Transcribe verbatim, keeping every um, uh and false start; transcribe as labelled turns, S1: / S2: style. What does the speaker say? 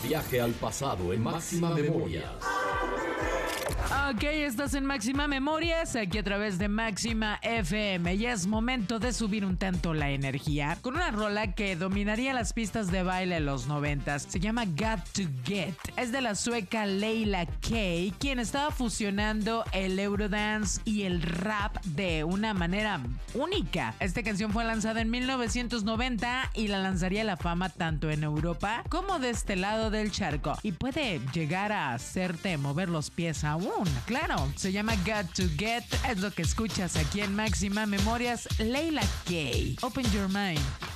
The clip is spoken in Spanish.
S1: Viaje al pasado en Máxima Memorias.
S2: Ok, estás en Máxima Memorias, aquí a través de Máxima F M. Ya es momento de subir un tanto la energía con una rola que dominaría las pistas de baile en los noventas. Se llama Got to Get. Es de la sueca Leila K, quien estaba fusionando el Eurodance y el rap de una manera única. Esta canción fue lanzada en mil novecientos noventa y la lanzaría a la fama tanto en Europa como de este lado del charco. Y puede llegar a hacerte mover los pies aún. Claro, se llama Got to Get, es lo que escuchas aquí en Máxima Memorias. Leila K. Open your mind.